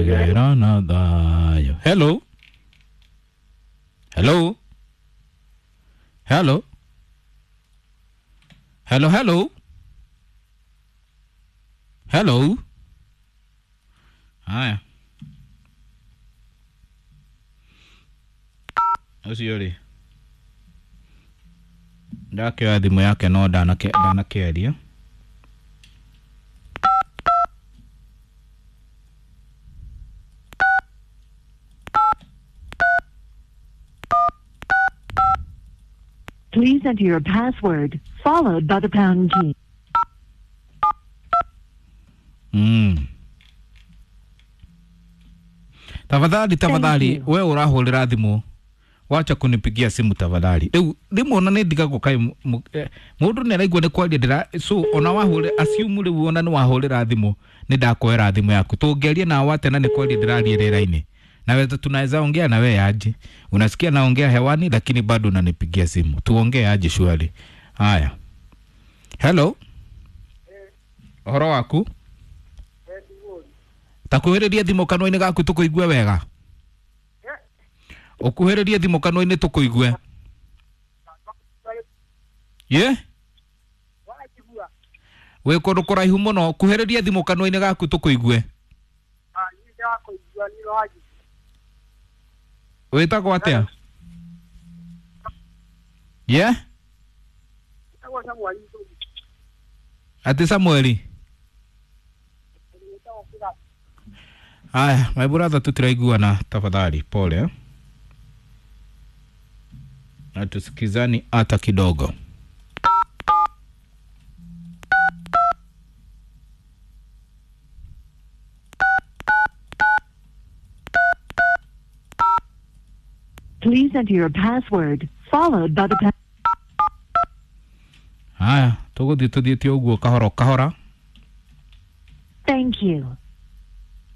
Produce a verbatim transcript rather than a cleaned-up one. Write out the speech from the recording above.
Tegera na dayo. Hello. Hello. Hello. Hello, hello. Hello. Haya. Usiori. Ndake ya thimu yake no dana ke dana keria. Please enter your password followed by the pound key. Mm. Tafadhali tafadhali wewe urahulira thimu. Wacha kunipigia simu tafadhali. Riu thimu ona ni ndiga gukai mundu ni araigua ni kwaria ndira so ona wahule assume riu ona ni wahulira thimu ni ndakwera thimu yaku tungeria na wate na ni kwaria ndiraria rera-ini. Na wewe tunaweza ongea na wewe aje. Unasikia naongea hewani lakini bado unanipigia simu. Tuongee aje shwari. Haya. Hello. Ohoro waku? Takuhereria thimu kanwa-ini gaku tukuigue wega. Ukuhereria thimu kanwa-ini tukuigue. Ye? We kundu kuraihu muno kuhereria thimu kanwa-ini gaku tukuigue. Ah, ni ndakuigua ni waji. Wetagwo atia? Yeah? Ndagwa Samuel. Ati Samueli? Aya, my brother tutiraiguana tafadhali, pole eh? Na tusikizani hata kidogo. Please enter your password followed by the pound. Aya, tuguthi tuthiĩte ũguo kahora kahora. Thank you.